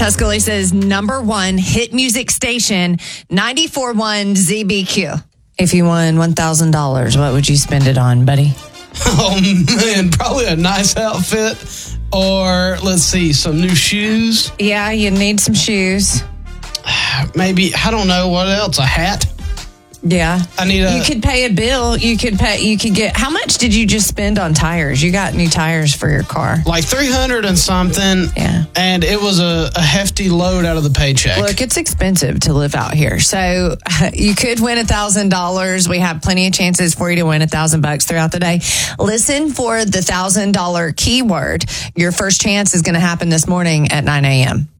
Tuscaloosa's number one hit music station, 94.1 ZBQ. If you won $1,000, what would you spend it on, buddy? Oh, man, probably a nice outfit or, let's see, some new shoes. Yeah, you need some shoes. Maybe, I don't know, what else? A hat? Yeah. You could pay a bill. You could get, how much did you just spend on tires? You got new tires for your car. Like 300 and something. Yeah. And it was a hefty load out of the paycheck. Look, it's expensive to live out here. So you could win $1,000. We have plenty of chances for you to win $1,000 throughout the day. Listen for the $1,000 keyword. Your first chance is going to happen this morning at 9 a.m.